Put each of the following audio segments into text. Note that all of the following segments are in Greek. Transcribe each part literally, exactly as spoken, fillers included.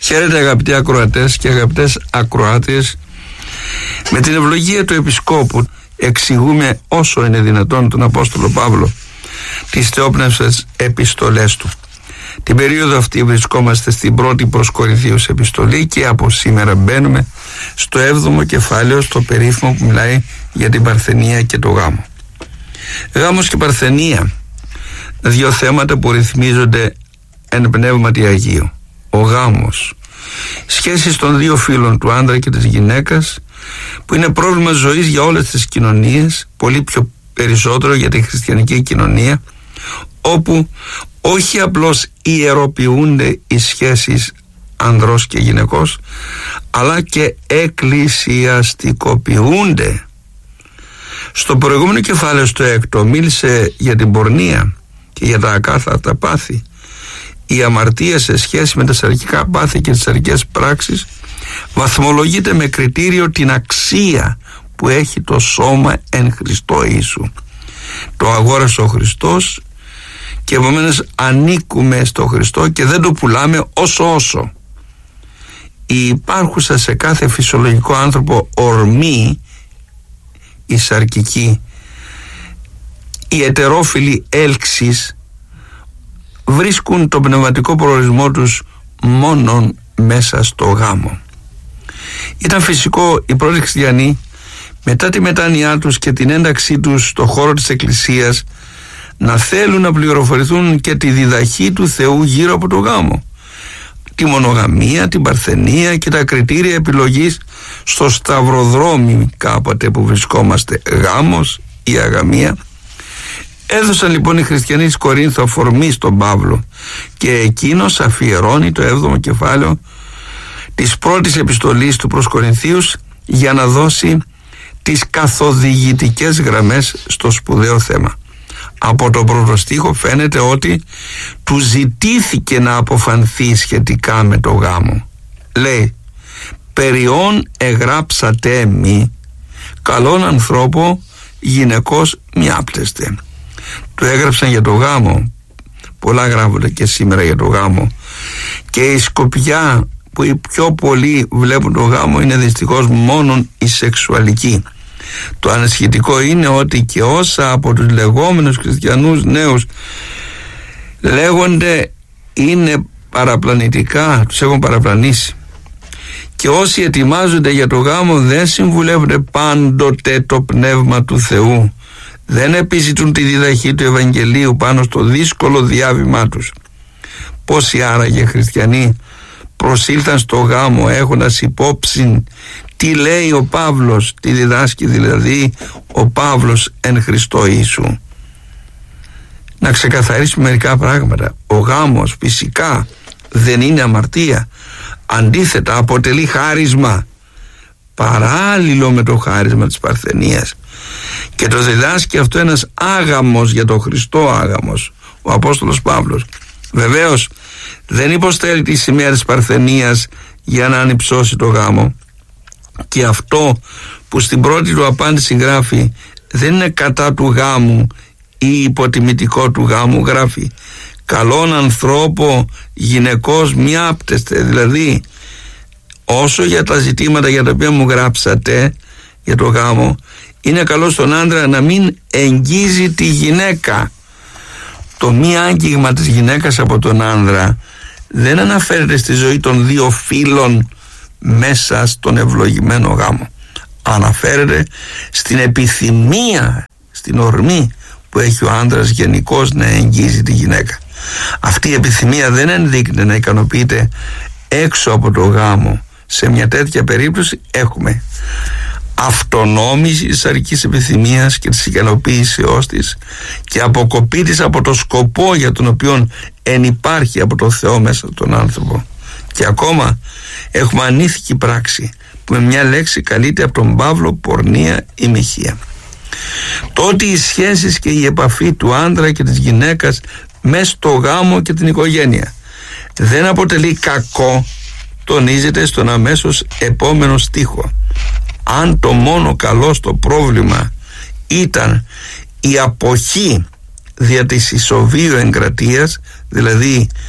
Χαίρετε αγαπητοί ακροατές και αγαπητές ακροάτριες. Με την ευλογία του Επισκόπου εξηγούμε όσο είναι δυνατόν τον Απόστολο Παύλο τις θεόπνευσες επιστολές του. Την περίοδο αυτή βρισκόμαστε στην πρώτη προς Κορινθίους επιστολή και από σήμερα μπαίνουμε στο έβδομο κεφάλαιο, στο περίφημο που μιλάει για την παρθενία και το γάμο. Γάμος και παρθενία, δύο θέματα που ρυθμίζονται εν πνεύματι Αγίου. Ο γάμος, σχέσεις των δύο φύλων, του άντρα και της γυναίκας, που είναι πρόβλημα ζωής για όλες τις κοινωνίες, πολύ πιο περισσότερο για τη χριστιανική κοινωνία, όπου όχι απλώς ιεροποιούνται οι σχέσεις ανδρός και γυναικός, αλλά και εκκλησιαστικοποιούνται. Στο προηγούμενο κεφάλαιο, στο έκτο, μίλησε για την πορνεία και για τα ακάθαρτα πάθη. Η αμαρτία σε σχέση με τα σαρκικά πάθη και τις σαρκικές πράξεις βαθμολογείται με κριτήριο την αξία που έχει το σώμα εν Χριστώ Ιησού. Το αγόρασε ο Χριστός και επομένως ανήκουμε στο Χριστό και δεν το πουλάμε όσο όσο. Η υπάρχουσα σε κάθε φυσιολογικό άνθρωπο ορμή, η σαρκική, η ετερόφιλη έλξης, βρίσκουν τον πνευματικό προορισμό τους μόνον μέσα στο γάμο. Ήταν φυσικό οι πρώτοι χριστιανοί, μετά τη μετάνοιά τους και την ένταξή τους στο χώρο της Εκκλησίας, να θέλουν να πληροφορηθούν και τη διδαχή του Θεού γύρω από το γάμο, τη μονογαμία, την παρθενία και τα κριτήρια επιλογής στο σταυροδρόμι κάποτε που βρισκόμαστε, γάμος ή αγαμία. Έδωσαν λοιπόν οι χριστιανοί της Κορίνθου αφορμή στον Παύλο και εκείνος αφιερώνει το έβδομο κεφάλαιο της πρώτης επιστολής του προς Κορινθίους για να δώσει τις καθοδηγητικές γραμμές στο σπουδαίο θέμα. Από τον πρώτο στίχο φαίνεται ότι του ζητήθηκε να αποφανθεί σχετικά με το γάμο. Λέει, «Περιών εγράψατε μη, καλόν ανθρώπο γυναικός μη άπτεστε». Του έγραψαν για το γάμο, πολλά γράφονται και σήμερα για το γάμο, και η σκοπιά που οι πιο πολλοί βλέπουν το γάμο είναι δυστυχώς μόνον η σεξουαλική. Το ανασχετικό είναι ότι και όσα από τους λεγόμενους χριστιανούς νέους λέγονται είναι παραπλανητικά, τους έχουν παραπλανήσει, και όσοι ετοιμάζονται για το γάμο δεν συμβουλεύονται πάντοτε το πνεύμα του Θεού, δεν επιζητούν τη διδαχή του Ευαγγελίου πάνω στο δύσκολο διάβημά τους. Πόσοι άραγε χριστιανοί προσήλθαν στο γάμο έχοντας υπόψη τι λέει ο Παύλος, τι διδάσκει δηλαδή ο Παύλος εν Χριστώ Ιησού. Να ξεκαθαρίσουμε μερικά πράγματα. Ο γάμος φυσικά δεν είναι αμαρτία, αντίθετα αποτελεί χάρισμα, παράλληλο με το χάρισμα της παρθενίας, και το διδάσκει αυτό ένας άγαμος για το Χριστό άγαμος, ο Απόστολος Παύλος. Βεβαίως δεν υποστέλει τη σημαία της παρθενίας για να ανυψώσει το γάμο, και αυτό που στην πρώτη του απάντηση γράφει δεν είναι κατά του γάμου ή υποτιμητικό του γάμου, γράφει «καλόν ανθρώπο γυναικός μη άπτεστε», δηλαδή όσο για τα ζητήματα για τα οποία μου γράψατε για το γάμο, είναι καλό στον άντρα να μην εγγίζει τη γυναίκα. Το μη άγγιγμα της γυναίκας από τον άνδρα δεν αναφέρεται στη ζωή των δύο φίλων μέσα στον ευλογημένο γάμο. Αναφέρεται στην επιθυμία, στην ορμή που έχει ο άντρας γενικώς να εγγίζει τη γυναίκα. Αυτή η επιθυμία δεν ενδείκνεται να ικανοποιείται έξω από το γάμο. Σε μια τέτοια περίπτωση έχουμε αυτονόμηση της σαρκικής επιθυμίας και της ικανοποίησεώς της και αποκοπή της από το σκοπό για τον οποίο ενυπάρχει από το Θεό μέσα τον άνθρωπο. Και ακόμα έχουμε ανήθικη πράξη που με μια λέξη καλείται από τον Παύλο πορνεία ή μοιχεία. Το ότι οι σχέσεις και η επαφή του άντρα και της γυναίκας μέσα στο γάμο και την οικογένεια δεν αποτελεί κακό τονίζεται στον αμέσως επόμενο στίχο. Αν το μόνο καλό στο πρόβλημα ήταν η αποχή δια της ισοβίου εγκρατείας, δηλαδή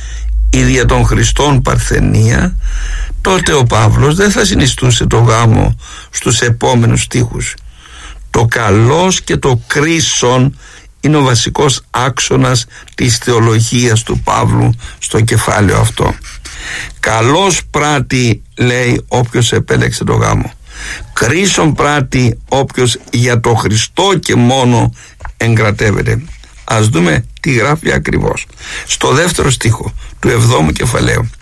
η δια των Χριστών παρθενία, τότε ο Παύλος δεν θα συνιστούσε το γάμο στους επόμενους στίχους. Το καλός και το κρίσον είναι ο βασικός άξονας της θεολογίας του Παύλου στο κεφάλαιο αυτό. Καλός πράττει, λέει, όποιος επέλεξε το γάμο. Κρίσον πράττει όποιος για το Χριστό και μόνο εγκρατεύεται. Ας δούμε τι γράφει ακριβώς στο δεύτερο στίχο του εβδόμου κεφαλαίου.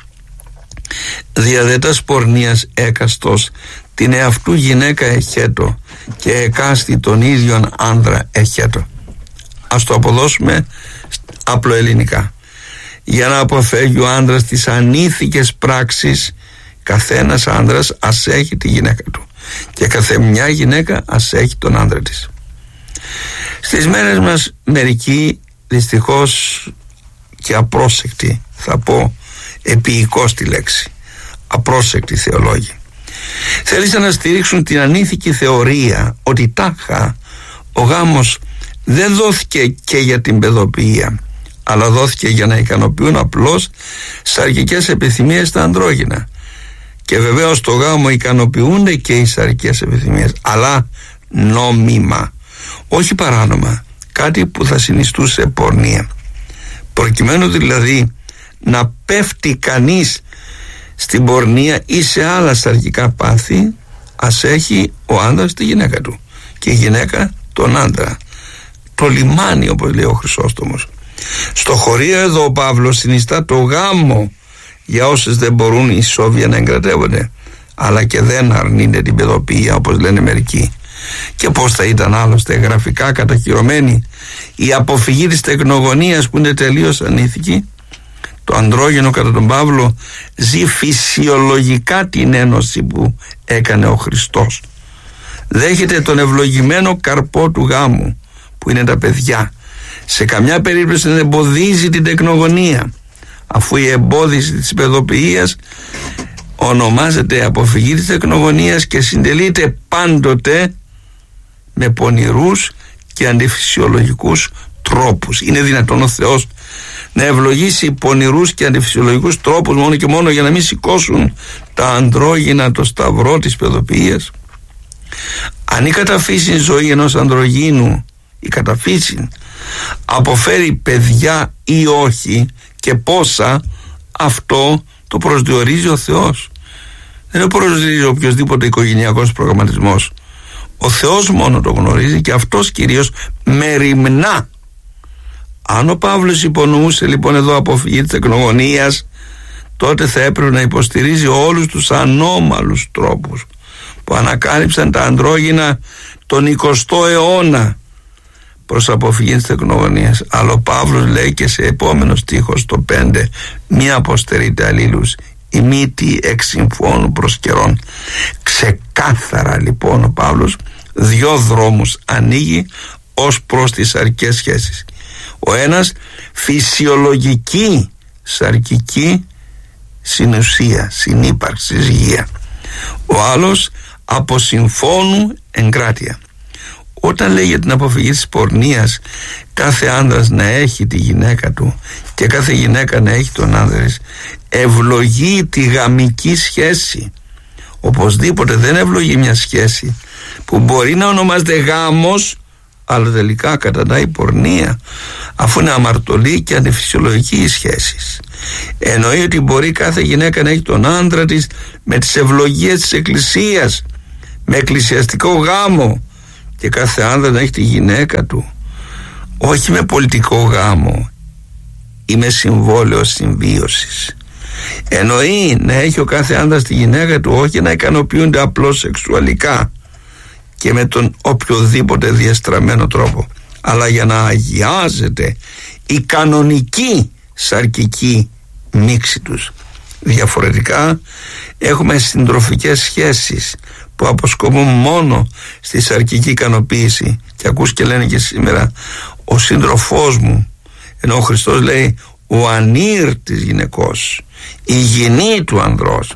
Διαδέτας πορνείας έκαστος την εαυτού γυναίκα εχέτω και εκάστη τον ίδιον άνδρα εχέτω. Ας το αποδώσουμε απλοελληνικά. Για να αποφεύγει ο άνδρας τις ανήθικες πράξεις, καθένας άνδρας ας έχει τη γυναίκα του και κάθε μια γυναίκα ας έχει τον άνδρα της. Στις μέρες μας μερικοί δυστυχώς και απρόσεκτοι, θα πω επίοικος τη λέξη, απρόσεκτοι θεολόγοι, θέλησαν να στηρίξουν την ανήθικη θεωρία ότι τάχα ο γάμος δεν δόθηκε και για την παιδοποιία, αλλά δόθηκε για να ικανοποιούν απλώς σαρκικές επιθυμίες στα ανδρόγυνα. Και βεβαίως στο γάμο ικανοποιούνται και οι σαρκικές επιθυμίες, αλλά νόμιμα, όχι παράνομα, κάτι που θα συνιστούσε πορνεία. Προκειμένου δηλαδή να πέφτει κανείς στην πορνεία ή σε άλλα σαρκικά πάθη, ας έχει ο άντρας τη γυναίκα του και η γυναίκα τον άντρα. Το λιμάνι, όπως λέει ο Χρυσόστομος. Στο χωρίο εδώ ο Παύλος συνιστά το γάμο για όσες δεν μπορούν ισόβια να εγκρατεύονται, αλλά και δεν αρνείται την παιδοποιία, όπως λένε μερικοί. Και πώς θα ήταν άλλωστε γραφικά καταχυρωμένη η αποφυγή της τεκνογωνίας, που είναι τελείως ανήθικη. Το ανδρόγυνο κατά τον Παύλο ζει φυσιολογικά την ένωση που έκανε ο Χριστός. Δέχεται τον ευλογημένο καρπό του γάμου, που είναι τα παιδιά. Σε καμιά περίπτωση δεν εμποδίζει την τεκνογωνία, αφού η εμπόδιση της παιδοποιίας ονομάζεται αποφυγή της τεκνογωνίας και συντελείται πάντοτε με πονηρούς και αντιφυσιολογικούς τρόπους. Είναι δυνατόν ο Θεός να ευλογήσει πονηρούς και αντιφυσιολογικούς τρόπους μόνο και μόνο για να μην σηκώσουν τα ανδρόγυνα το σταυρό της παιδοποιίας? Αν η καταφύσιν ζωή ενός ανδρογίνου, η καταφύσιν, αποφέρει παιδιά ή όχι και πόσα, αυτό το προσδιορίζει ο Θεός. Δεν το προσδιορίζει οποιοσδήποτε οικογενειακός προγραμματισμός. Ο Θεός μόνο το γνωρίζει, και αυτός κυρίως μεριμνά. Αν ο Παύλος υπονοούσε λοιπόν εδώ αποφυγή της τεκνογωνίας, τότε θα έπρεπε να υποστηρίζει όλους τους ανώμαλους τρόπους που ανακάλυψαν τα ανδρόγυνα τον εικοστό αιώνα προς αποφυγή της τεκνογωνίας. Αλλά ο Παύλος λέει και σε επόμενο στίχο, στο πέντε, μη αποστερείτε αλλήλους, η μύτη εξ συμφώνου προς καιρών. Ξεκάθαρα λοιπόν ο Παύλος δυο δρόμους ανοίγει ως προς τις σαρκικές σχέσεις. Ο ένας φυσιολογική σαρκική συνουσία, συνύπαρξη, υγεία. Ο άλλος από συμφώνου εγκράτεια. Όταν λέει για την αποφυγή της πορνείας, κάθε άνδρας να έχει τη γυναίκα του και κάθε γυναίκα να έχει τον άνδρα της, ευλογεί τη γαμική σχέση. Οπωσδήποτε δεν ευλογεί μια σχέση που μπορεί να ονομάζεται γάμος, αλλά τελικά καταντάει πορνεία, αφού είναι αμαρτωλή και αντιφυσιολογική η σχέση. Εννοεί ότι μπορεί κάθε γυναίκα να έχει τον άντρα της με τις ευλογίες της Εκκλησίας, με εκκλησιαστικό γάμο, και κάθε άνδρα να έχει τη γυναίκα του, όχι με πολιτικό γάμο ή με συμβόλαιο συμβίωσης. Εννοεί να έχει ο κάθε άνδρας τη γυναίκα του, όχι να ικανοποιούνται απλώς σεξουαλικά και με τον οποιοδήποτε διαστραμμένο τρόπο, αλλά για να αγιάζεται η κανονική σαρκική μίξη τους. Διαφορετικά έχουμε συντροφικές σχέσεις που αποσκοπούν μόνο στη σαρκική ικανοποίηση, και ακούς και λένε και σήμερα ο σύντροφός μου, ενώ ο Χριστός λέει ο ανήρ της γυναικός, η γυνή του ανδρός.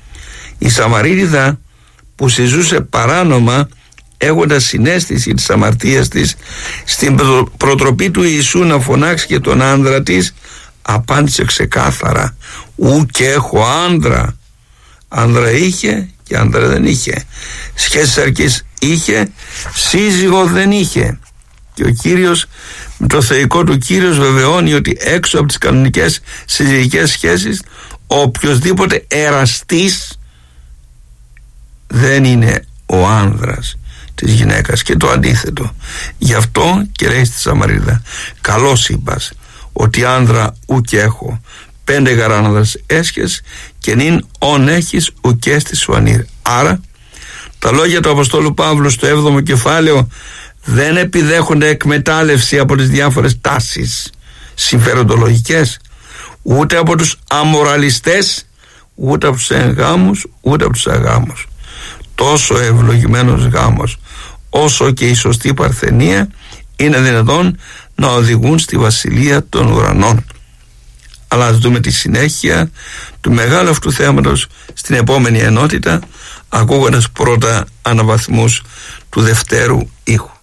Η Σαμαρίτιδα που συζούσε παράνομα, έχοντας συναίσθηση της αμαρτίας της, στην προτροπή του Ιησού να φωνάξει και τον άνδρα της, απάντησε ξεκάθαρα, ου και έχω άντρα. Άντρα είχε και άντρα δεν είχε. Σχέσεις αρκής είχε, σύζυγο δεν είχε. Και ο Κύριος με το θεϊκό του Κύριος βεβαιώνει ότι έξω από τις κανονικές συζυγικές σχέσεις ο οποιοσδήποτε εραστής δεν είναι ο άνδρας της γυναίκας, και το αντίθετο. Γι' αυτό και λέει στη Σαμαρίδα, καλώς είπας ότι άνδρα ουκ έχω, πέντε γαράναδας έσχες και νυν ον έχεις ουκέστη σου ανήρ. Άρα τα λόγια του Αποστόλου Παύλου στο έβδομο κεφάλαιο δεν επιδέχονται εκμετάλλευση από τις διάφορες τάσεις συμφεροντολογικές, ούτε από τους αμοραλιστές, ούτε από τους εγγάμους, ούτε από τους αγάμους. Τόσο ευλογημένος γάμος όσο και η σωστή παρθενία είναι δυνατόν να οδηγούν στη βασιλεία των ουρανών. Αλλά ας δούμε τη συνέχεια του μεγάλου αυτού θέματος στην επόμενη ενότητα, ακούγοντας πρώτα αναβαθμούς του δευτέρου ήχου.